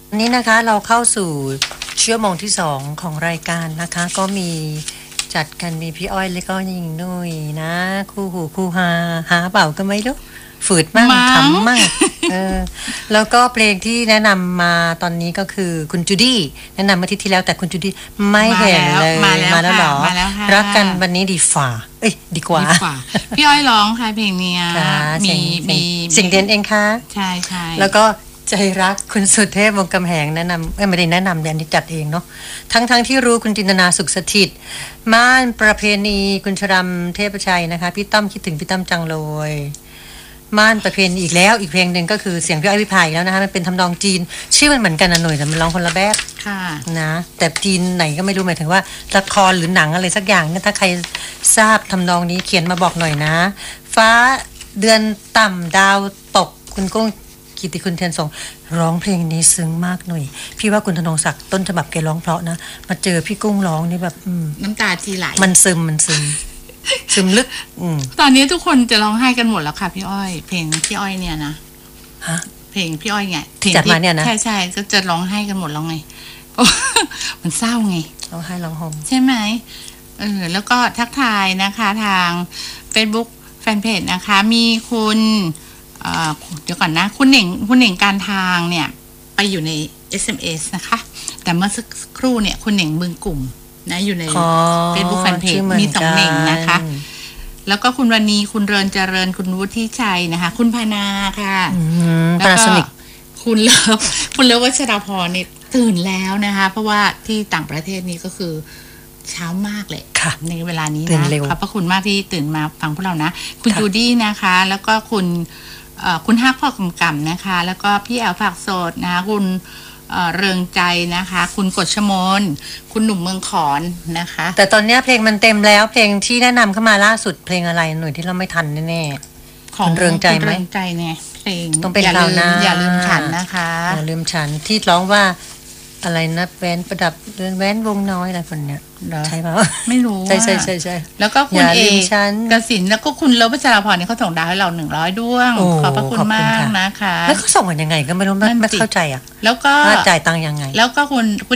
นี้นะคะเราเข้าสู่ชั่วโมงที่2ของรายการนะคะก็มีจัดกันมีพี่อ้อยแล้วก็ยิงนุ้ยนะคู่หูคู่หาเปล่าก็ไม่รู้ฝืดมั่งขำมั่งแล้วก็เพลงที่แนะนำมาตอนนี้ก็คือคุณจูดี้แนะนำมาที่แล้วแต่คุณจูดี้ไม่เห็นเลยมาแล้วหรอรักกันวันนี้ดีฝ่าดีกว่าพี่อ้อยร้องค่ะเพลงนี้มีสิ่งเด่นเองค่ะใช่ใช่แล้วก็ใจรักคุณสุเทพวงศ์กำแหงแนะนำไม่ได้แนะนำเนี่ยอันนี้จัดเองเนาะทั้งที่รู้คุณจินตนาสุขสถิตม่านประเพณีคุณชรัมเทพชัยนะคะพี่ต้อมคิดถึงพี่ต้อมจังเลยม่านประเพณีอีกแล้วอีกเพลงหนึ่งก็คือเสียงพี่อ้อยวิภาแล้วนะคะมันเป็นทำนองจีนชื่อมันเหมือนกันนะหน่อยแต่มันร้องคนละแบบนะแต่จีนไหนก็ไม่รู้หมายถึงว่าละครหรือหนังอะไรสักอย่างนะถ้าใครทราบทำนองนี้เขียนมาบอกหน่อยนะฟ้าเดือนต่ำดาวตกคุณกุ้งกิติคุณเทียนส่งร้องเพลงนี้ซึ้งมากหน่อยพี่ว่าคุณธนงศักดิ์ต้นฉบับแกร้องเพราะนะมาเจอพี่กุ้งร้องนี่แบบน้ำตาจีไหลมันซึมลึกตอนนี้ทุกคนจะร้องไห้กันหมดแล้วค่ะพี่อ้อยเพลงพี่อ้อยเนี่ยนะเพลงพี่อ้อยไงจัดมาเนี่ยนะใช่ก็จะร้องไห้กันหมดแล้วไงมันเศร้าไงร้องไห้ร้องห่มใช่ไหมแล้วก็ทักทายนะคะทาง Facebook แฟนเพจนะคะมีคุณเดี๋ยวก่อนนะคุณเหน่งการทางเนี่ยไปอยู่ใน SMS นะคะแต่เมื่อสักครู่เนี่ยคุณเหน่งบึงกลุ่มนะอยู่ใน Facebook แฟนเพจมี2เหน่งนะคะแล้วก็คุณวณีคุณเริญเจริญคุณวุฒิชัยนะคะคุณพานาค่ะแล้วก็คุณเลิฟวัชราพรเนี่ยตื่นแล้วนะคะเพราะว่าที่ต่างประเทศนี้ก็คือเช้ามากเลยในเวลานี้นะขอบพระคุณมากที่ตื่นมาฟังพวกเรานะคุณจูดี้นะคะแล้วก็คุณฮักพ่อกำกำนะคะแล้วก็พี่แอลฝากโสดนะคะคุณเริงใจนะคะคุณกฎชมนคุณหนุ่มเมืองขอนนะคะแต่ตอนนี้เพลงมันเต็มแล้วเพลงที่แนะนำเข้ามาล่าสุดเพลงอะไรหน่วยที่เราไม่ทันแน่ๆของเริงใจไหมเริงใจเนี่ยเพลงต้องเป็นเรานะอย่าลืมฉันนะคะอย่าลืมฉันที่ร้องว่าอะไรนะแว้นประดับแว้นวงน้อยอะไรคนเนี้ยใช่เปล่าไม่รู้ใช่แล้วก็คุณเอกกสินแล้วก็คุณเลิฟวัชราพรเนี่ยเขาส่งดาวให้เรา100ดวงขอบพระคุณมากนะคะแล้วเขาส่งกันยังไงก็ไม่รู้ไม่เข้าใจอ่ะแล้วก็จ่ายตังค์ยังไงแล้วก็คุณ